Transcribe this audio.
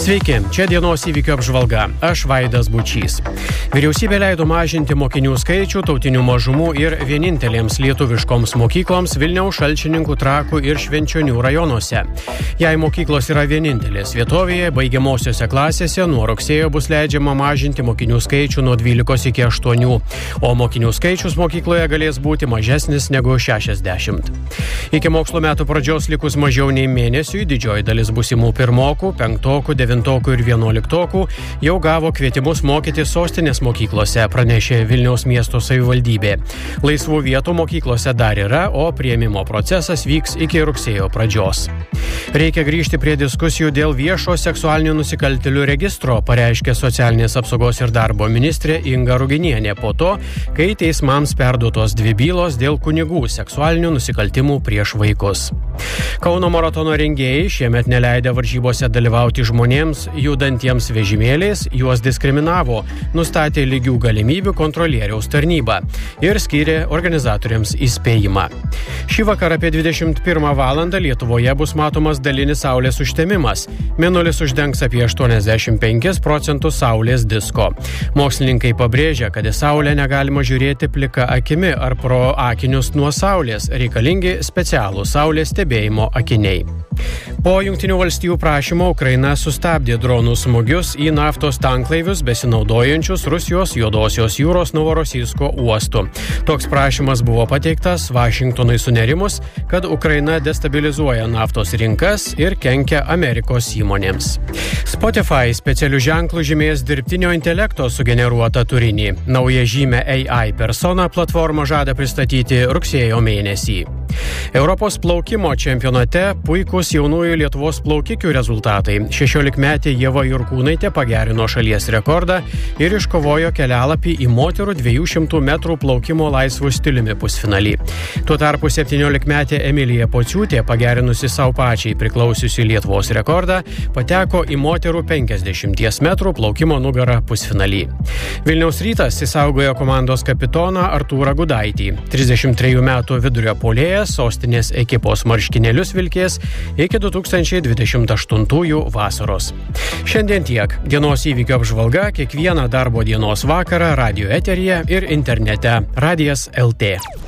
Sveiki, čia dienos įvykių apžvalga. Aš Vaidas Bučys. Vyriausybė leido mažinti mokinių skaičių tautinių mažumų ir vienintelėms lietuviškoms mokykloms Vilniaus, Šalčininkų, Trakų ir Švenčionių rajonuose. Jei mokyklos yra vienintelės vietovėje, baigiamosiose klasėse nuo rugsėjo bus leidžiama mažinti mokinių skaičių nuo 12 iki 8, o mokinių skaičius mokykloje galės būti mažesnis negu 60. Iki mokslo metų pradžios likus mažiau nei mėnesiui, didžioji dalis būsimų pirmokų, penktokų, 9 ir 11 jau gavo kvietimus mokyti sostinės mokyklose, pranešė Vilniaus miesto savivaldybė. Laisvų vietų mokyklose dar yra, o priėmimo procesas vyks iki rugsėjo pradžios. Reikia grįžti prie diskusijų dėl viešo seksualinių nusikaltėlių registro, pareiškė socialinės apsaugos ir darbo ministrė Inga Ruginienė po to, kai teismams perduotos 2 bylos dėl kunigų seksualinių nusikaltimų prieš vaikus. Kauno maratono rengėjai šiemet neleidę varžybose dalyvauti žmonėms judantiems vežimėliais, juos diskriminavo, nustatė lygių galimybių kontrolieriaus tarnybą ir skyrė organizatoriams įspėjimą. Šį vakarą apie 21 valandą Lietuvoje bus matomas dalinis saulės užtemimas. Mėnulis uždengs apie 85% saulės disko. Mokslininkai pabrėžia, kad į saulę negalima žiūrėti plika akimi ar pro akinius nuo saulės, reikalingi specialūs saulės stebėjimo akiniai. Po Jungtinių valstijų prašymo Ukraina sustabdė dronų smūgius į naftos tanklaivius besinaudojančius Rusijos Juodosios jūros Novorosijsko uostu. Toks prašymas buvo pateiktas Vašingtonui sunerimus, kad Ukraina destabilizuoja naftos rinkas ir kenkia Amerikos įmonėms. Spotify specialių ženklų žymės dirbtinio intelekto sugeneruotą turinį. Naują žymę AI persona platforma žada pristatyti rugsėjo mėnesį. Europos plaukimo čempionate puikus jaunųjų Lietuvos plaukikių rezultatai. 16-metė Ieva Jurkūnaitė pagerino šalies rekordą ir iškovojo kelialapį į moterų 200 metrų plaukimo laisvu stiliumi pusfinalį. Tuo tarpu 17-metė Emilija Pociūtė, pagerinusi savo pačiai priklausiusi Lietuvos rekordą, pateko į moterų 50 metrų plaukimo nugarą pusfinalį. Vilniaus Rytas išsaugojo komandos kapitoną Artūrą Gudaitį. 33 metų vidurio puolėjas sostinės ekipos marškinėlius vilkės iki 2028 vasaros. Šiandien tiek. Dienos įvykių apžvalga kiekvieną darbo dienos vakarą radio eteryje ir internete. Radijas LT.